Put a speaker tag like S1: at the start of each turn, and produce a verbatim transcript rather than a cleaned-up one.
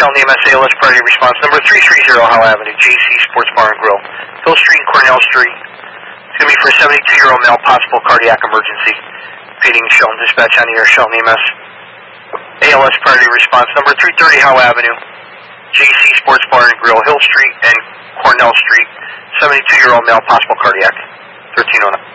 S1: Shelton E M S A L S priority response number three thirty Howell Avenue, J C Sports Bar and Grill, Hill Street and Cornell Street. It's going to be for a seventy-two-year-old male, possible cardiac emergency. Repeating Shelton dispatch on the air, Shelton E M S A L S priority response number three thirty Howell Avenue, J C Sports Bar and Grill, Hill Street and Cornell Street. seventy-two-year-old male, possible cardiac. thirteen oh nine.